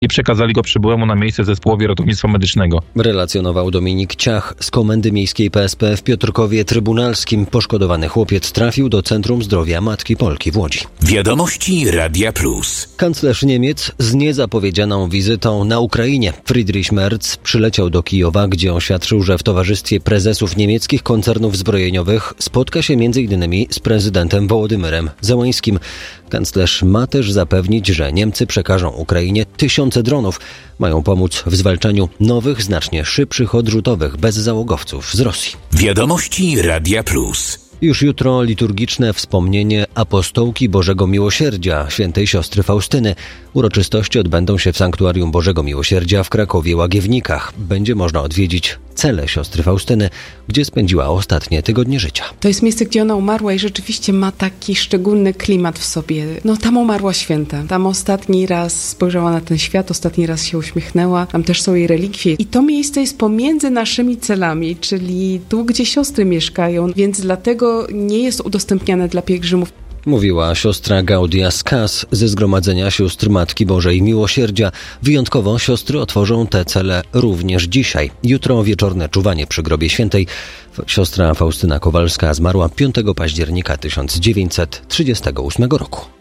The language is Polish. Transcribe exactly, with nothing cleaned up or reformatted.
i przekazali go przybyłemu na miejsce zespołowi ratownictwa medycznego. Relacjonował Dominik Ciach z Komendy Miejskiej P S P w Piotrkowie Trybunalskim. Poszkodowany chłopiec trafił do Centrum Zdrowia Matki Polki w Łodzi. Wiadomości Radia Plus. Kanclerz Niemiec z niezapowiedzianą wizytą na Ukrainie. Friedrich Merz przyleciał do Kijowa, gdzie oświadczył, że w towarzystwie prezesów niemieckich koncernów zbrojeniowych spotka się między innymi z prezydentem Wołodymyrem Zełańskim. Kanclerz ma też zapewnić, że Niemcy przekażą Ukrainie tysiące dronów. Mają pomóc w zwalczaniu nowych, znacznie szybszych odrzutowych bezzałogowców z Rosji. Wiadomości Radia Plus. Już jutro liturgiczne wspomnienie apostołki Bożego Miłosierdzia, świętej siostry Faustyny. Uroczystości odbędą się w Sanktuarium Bożego Miłosierdzia w Krakowie-Łagiewnikach. Będzie można odwiedzić cele siostry Faustyny, gdzie spędziła ostatnie tygodnie życia. To jest miejsce, gdzie ona umarła i rzeczywiście ma taki szczególny klimat w sobie. No tam umarła święta. Tam ostatni raz spojrzała na ten świat, ostatni raz się uśmiechnęła. Tam też są jej relikwie. I to miejsce jest pomiędzy naszymi celami, czyli tu, gdzie siostry mieszkają, więc dlatego nie jest udostępniane dla pielgrzymów. Mówiła siostra Gaudia Skas ze Zgromadzenia Sióstr Matki Bożej Miłosierdzia. Wyjątkowo siostry otworzą te cele również dzisiaj. Jutro wieczorne czuwanie przy grobie świętej. Siostra Faustyna Kowalska zmarła piątego października tysiąc dziewięćset trzydziestego ósmego roku.